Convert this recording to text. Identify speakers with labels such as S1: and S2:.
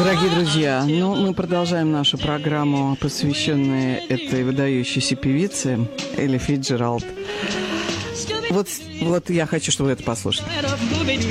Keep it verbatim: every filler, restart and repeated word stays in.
S1: Дорогие друзья, ну, мы продолжаем нашу программу, посвященную этой выдающейся певице Элли Фицджеральд. Вот, вот я хочу, чтобы вы это послушали.